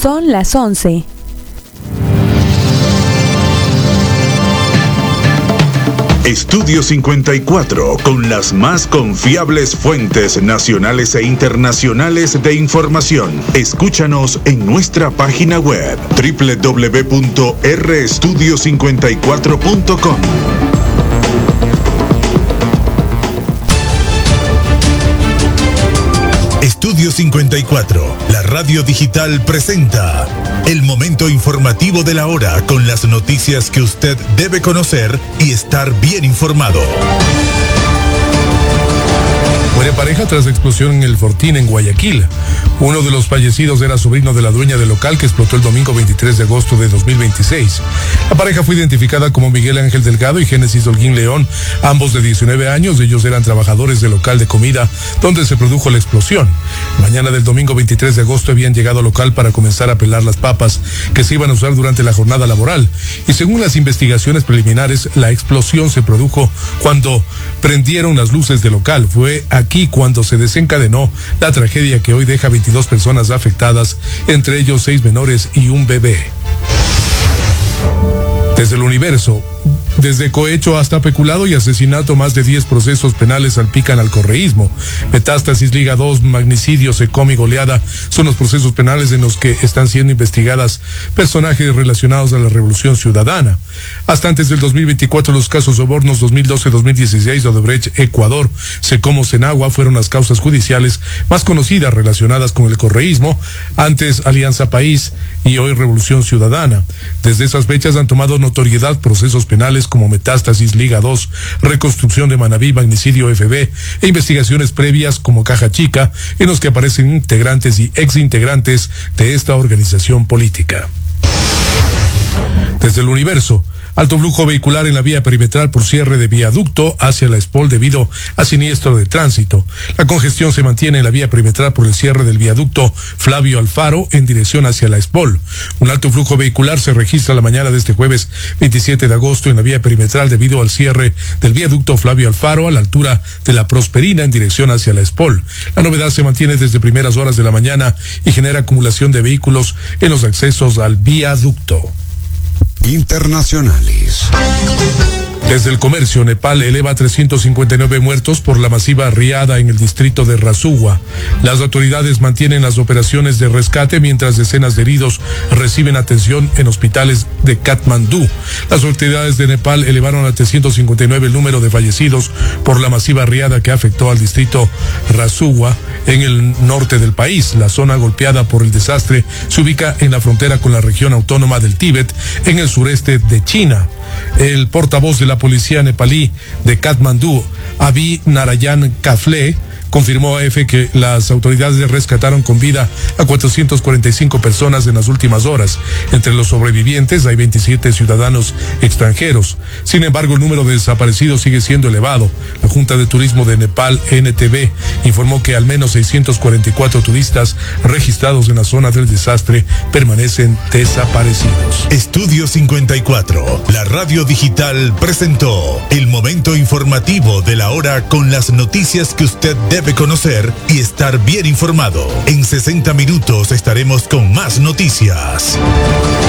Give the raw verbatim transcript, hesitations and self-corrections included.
Son las once. Estudio cincuenta y cuatro, con las más confiables fuentes nacionales e internacionales de información. Escúchanos en nuestra página web doble u doble u doble u punto r estudio cincuenta y cuatro punto com. Estudio cincuenta y cuatro, la radio digital presenta el momento informativo de la hora con las noticias que usted debe conocer y estar bien informado. Muere pareja tras explosión en el Fortín en Guayaquil. Uno de los fallecidos era sobrino de la dueña del local que explotó el domingo veintitrés de agosto de dos mil veintiséis. La pareja fue identificada como Miguel Ángel Delgado y Génesis Holguín León, ambos de diecinueve años. Ellos eran trabajadores del local de comida donde se produjo la explosión. Mañana del domingo veintitrés de agosto habían llegado al local para comenzar a pelar las papas que se iban a usar durante la jornada laboral. Y según las investigaciones preliminares, la explosión se produjo cuando prendieron las luces del local. Fue aquí cuando se desencadenó la tragedia que hoy deja veintidós personas afectadas, entre ellos seis menores y un bebé. Desde el Universo, desde cohecho hasta peculado y asesinato, más de diez procesos penales salpican al correísmo. Metástasis, Liga dos, magnicidio, Secom y goleada son los procesos penales en los que están siendo investigadas personajes relacionados a la Revolución Ciudadana. Hasta antes del dos mil veinticuatro, los casos Sobornos dos mil doce a dos mil dieciséis, Odebrecht, Ecuador, Secom, Senagua fueron las causas judiciales más conocidas relacionadas con el correísmo, antes Alianza País y hoy Revolución Ciudadana. Desde esas fechas han tomado notoriedad procesos penales como Metástasis, Liga dos, Reconstrucción de Manabí, Magnicidio F B e investigaciones previas como Caja Chica, en los que aparecen integrantes y exintegrantes de esta organización política. Desde el Universo, alto flujo vehicular en la vía perimetral por cierre de viaducto hacia la Espol debido a siniestro de tránsito. La congestión se mantiene en la vía perimetral por el cierre del viaducto Flavio Alfaro en dirección hacia la Espol. Un alto flujo vehicular se registra la mañana de este jueves veintisiete de agosto en la vía perimetral debido al cierre del viaducto Flavio Alfaro a la altura de la Prosperina en dirección hacia la Espol. La novedad se mantiene desde primeras horas de la mañana y genera acumulación de vehículos en los accesos al viaducto. Internacionales. Desde el Comercio, Nepal eleva a trescientos cincuenta y nueve muertos por la masiva riada en el distrito de Rasuwa. Las autoridades mantienen las operaciones de rescate mientras decenas de heridos reciben atención en hospitales de Katmandú. Las autoridades de Nepal elevaron a trescientos cincuenta y nueve el número de fallecidos por la masiva riada que afectó al distrito Rasuwa en el norte del país. La zona golpeada por el desastre se ubica en la frontera con la región autónoma del Tíbet, en el sureste de China. El portavoz de la policía nepalí de Katmandú, Avi Narayan Kafle, confirmó a E F E que las autoridades rescataron con vida a cuatrocientas cuarenta y cinco personas en las últimas horas. Entre los sobrevivientes hay veintisiete ciudadanos extranjeros. Sin embargo, el número de desaparecidos sigue siendo elevado. La Junta de Turismo de Nepal, N T V, informó que al menos seiscientos cuarenta y cuatro turistas registrados en la zona del desastre permanecen desaparecidos. Estudio cincuenta y cuatro, la radio digital presentó el momento informativo de la hora con las noticias que usted debe conocer y estar bien informado. En sesenta minutos estaremos con más noticias.